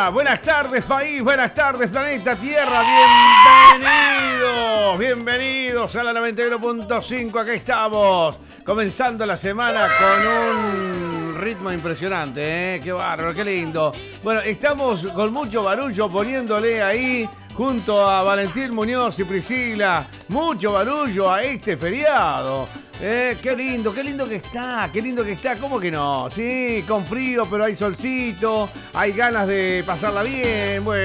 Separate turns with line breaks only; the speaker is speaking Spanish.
buenas tardes país, buenas tardes planeta Tierra, bienvenidos a la 91.5, acá estamos, comenzando la semana con un ritmo impresionante, qué bárbaro, qué lindo. Bueno, estamos con mucho barullo poniéndole ahí, junto a Valentín Muñoz y Priscila, mucho barullo a este feriado. Qué lindo que está, ¿cómo que no? Sí, con frío, pero hay solcito, hay ganas de pasarla bien, bueno.